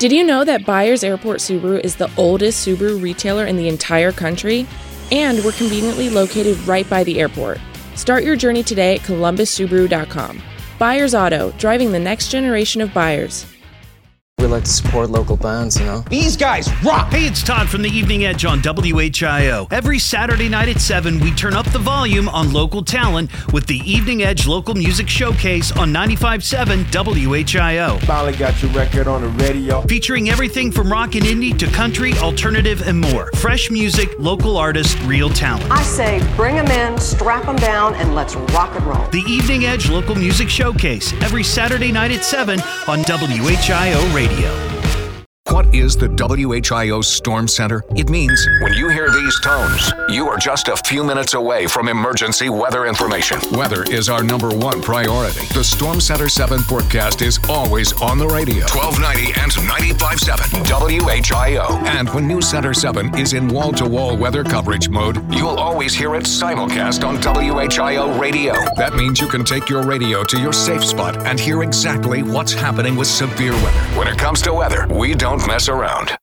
Did you know that Byers Airport Subaru is the oldest Subaru retailer in the entire country? And we're conveniently located right by the airport. Start your journey today at columbussubaru.com. Byers Auto, driving the next generation of buyers. We like to support local bands, you know? These guys rock! Hey, it's Todd from The Evening Edge on WHIO. Every Saturday night at 7, we turn up the volume on local talent with the Evening Edge Local Music Showcase on 95.7 WHIO. Finally got your record on the radio. Featuring everything from rock and indie to country, alternative, and more. Fresh music, local artists, real talent. I say bring them in, strap them down, and let's rock and roll. The Evening Edge Local Music Showcase, every Saturday night at 7 on WHIO Radio. What is the WHIO Storm Center? It means when you hear these tones, you are just a few minutes away from emergency weather information. Weather is our number one priority. The Storm Center 7 forecast is always on the radio. 1290 and 95.7 WHIO. And when News Center 7 is in wall-to-wall weather coverage mode, you'll always hear it simulcast on WHIO radio. That means you can take your radio to your safe spot and hear exactly what's happening with severe weather. When it comes to weather, we don't mess around.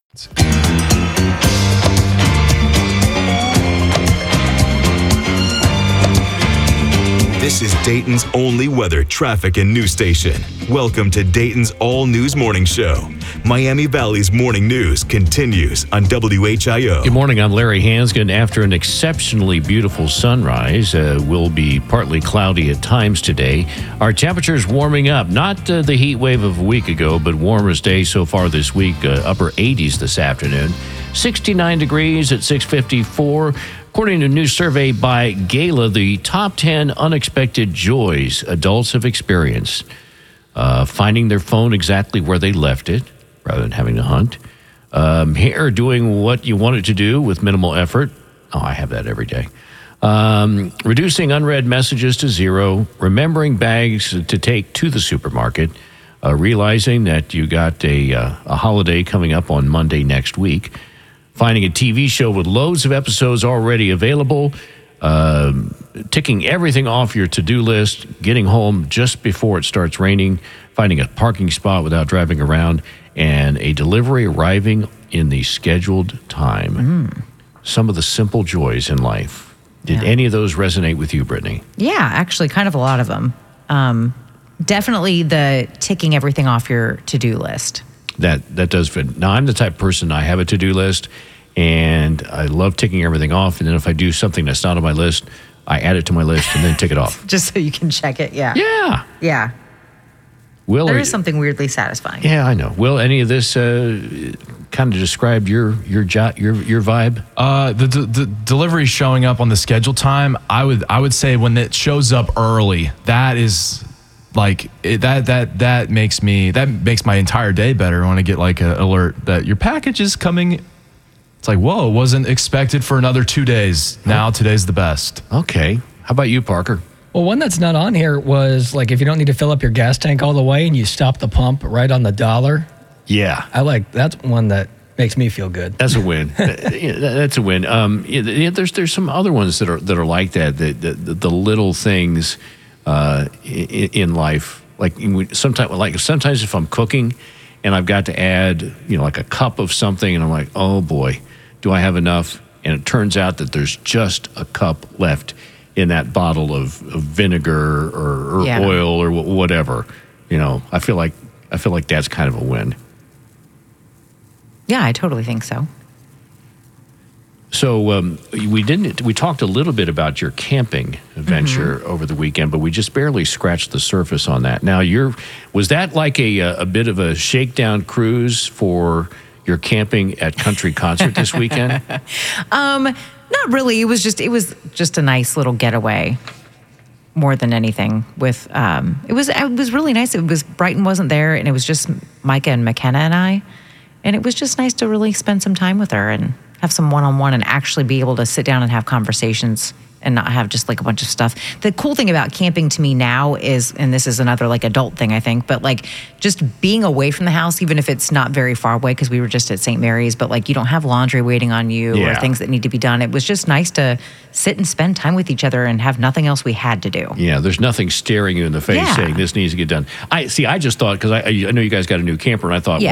This is Dayton's only weather, traffic, and news station. Welcome to Dayton's All News Morning Show. Miami Valley's morning news continues on WHIO. Good morning, I'm Larry Hansgen. After an exceptionally beautiful sunrise, will be partly cloudy at times today. Our temperature's warming up. Not the heat wave of a week ago, but warmest day so far this week. Upper 80s this afternoon. 69 degrees at 6:54. According to a new survey by Gala, the top 10 unexpected joys adults have experienced. Finding their phone exactly where they left it, rather than having to hunt. Hair doing what you want it to do with minimal effort. Oh, I have that every day. Reducing unread messages to 0. Remembering bags to take to the supermarket. Realizing that you got a holiday coming up on Monday next week. Finding a TV show with loads of episodes already available, ticking everything off your to-do list, getting home just before it starts raining, finding a parking spot without driving around, and a delivery arriving in the scheduled time. Some of the simple joys in life. Did any of those resonate with you, Brittany? Yeah, actually, kind of a lot of them. Definitely the ticking everything off your to-do list. That does fit. Now, I'm the type of person, I have a to-do list, and I love ticking everything off. And then if I do something that's not on my list, I add it to my list and then tick it off. Just so you can check it, yeah. Yeah. Yeah. Will, there is something weirdly satisfying. Yeah, I know. Will any of this kind of describe your vibe? The delivery showing up on the scheduled time, I would say when it shows up early, that is... that makes my entire day better when I get like an alert that your package is coming. It's like, whoa, wasn't expected for another 2 days. Now today's the best. Okay. How about you, Parker? Well, one that's not on here was like if you don't need to fill up your gas tank all the way and you stop the pump right on the dollar. Yeah. That's one that makes me feel good. That's a win. That's a win. There's some other ones that are like that. The little things in life, sometimes if I'm cooking and I've got to add like a cup of something and I'm like, oh boy, do I have enough? And it turns out that there's just a cup left in that bottle of vinegar or oil or whatever. I feel like that's kind of a win. Yeah, I totally think so. So we talked a little bit about your camping adventure over the weekend, but we just barely scratched the surface on that. Now, was that like a bit of a shakedown cruise for your camping at Country Concert this weekend? Not really. It was just a nice little getaway, more than anything. With it was really nice. It was Brighton wasn't there, and it was just Micah and McKenna and I, and it was just nice to really spend some time with her and have some one-on-one and actually be able to sit down and have conversations and not have just like a bunch of stuff. The cool thing about camping to me now is, and this is another like adult thing I think, but like just being away from the house, even if it's not very far away, because we were just at St. Mary's, but like you don't have laundry waiting on you or things that need to be done. It was just nice to sit and spend time with each other and have nothing else we had to do. Yeah, there's nothing staring you in the face saying this needs to get done. I just thought, because I know you guys got a new camper, and I thought,